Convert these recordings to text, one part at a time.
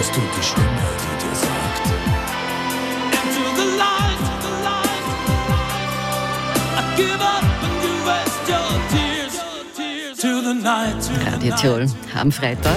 hörst du die Stimme, die dir sagt: Into the light, I give up and you waste your tears to the night. Radio Tirol am Freitag.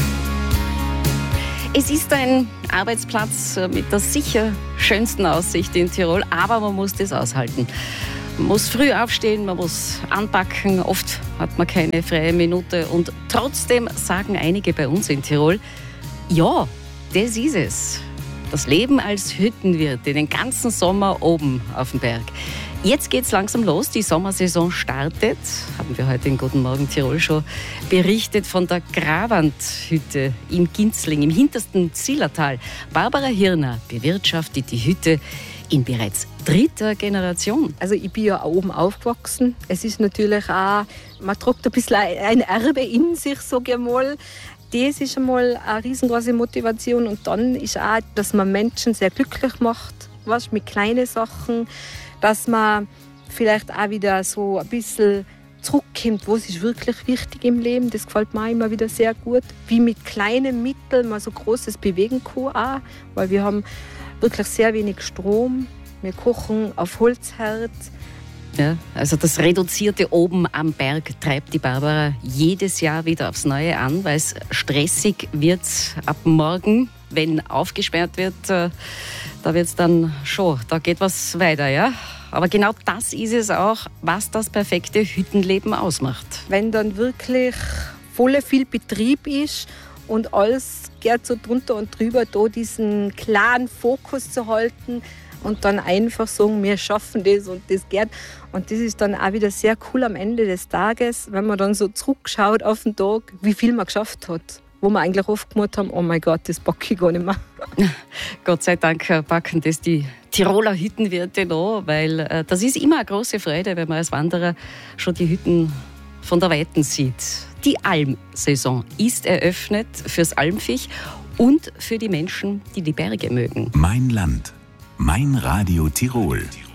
Es ist ein Arbeitsplatz mit der sicher schönsten Aussicht in Tirol, aber man muss das aushalten. Man muss früh aufstehen, man muss anpacken, oft hat man keine freie Minute und trotzdem sagen einige bei uns in Tirol, ja, das ist es. Das Leben als Hüttenwirt den ganzen Sommer oben auf dem Berg. Jetzt geht's langsam los, die Sommersaison startet. Haben wir heute in Guten Morgen Tirol schon berichtet von der Gravandhütte im Ginzling, im hintersten Zillertal. Barbara Hirner bewirtschaftet die Hütte in bereits 3. Generation. Also ich bin ja auch oben aufgewachsen. Es ist natürlich auch, man trägt ein bisschen ein Erbe in sich, sage ich mal. Das ist einmal eine riesengroße Motivation. Und dann ist auch, dass man Menschen sehr glücklich macht, weißt, mit kleinen Sachen. Dass man vielleicht auch wieder so ein bisschen zurückkommt, was ist wirklich wichtig im Leben. Das gefällt mir immer wieder sehr gut. Wie mit kleinen Mitteln man so Großes bewegen kann auch, weil wir haben wirklich sehr wenig Strom. Wir kochen auf Holzherd. Ja, also das Reduzierte oben am Berg treibt die Barbara jedes Jahr wieder aufs Neue an, weil es stressig wird ab morgen, wenn aufgesperrt wird. Da wird's dann schon, da geht was weiter, ja. Aber genau das ist es auch, was das perfekte Hüttenleben ausmacht. Wenn dann wirklich voll viel Betrieb ist und alles geht so drunter und drüber, da diesen klaren Fokus zu halten und dann einfach sagen, wir schaffen das und das geht. Und das ist dann auch wieder sehr cool am Ende des Tages, wenn man dann so zurückschaut auf den Tag, wie viel man geschafft hat. Wo wir eigentlich oft gemacht haben, oh mein Gott, das packe ich gar nicht mehr. Gott sei Dank packen das die Tiroler Hüttenwirte noch, weil das ist immer eine große Freude, wenn man als Wanderer schon die Hütten von der Weiten sieht. Die Almsaison ist eröffnet fürs Almviech und für die Menschen, die die Berge mögen. Mein Land, mein Radio Tirol.